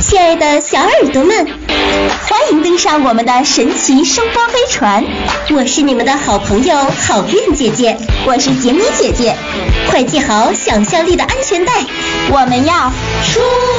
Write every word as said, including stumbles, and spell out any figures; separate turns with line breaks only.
亲爱的小耳朵们，欢迎登上我们的神奇声波飞船，我是你们的好朋友好运姐姐，我是杰米姐姐，快系好想象力的安全带，我们要出